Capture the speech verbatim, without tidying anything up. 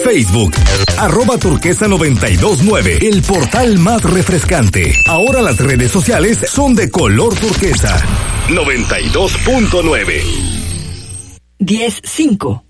Facebook, arroba turquesa noventa y dos nueve, el portal más refrescante. Ahora las redes sociales son de color turquesa. noventa y dos punto nueve. diez cinco.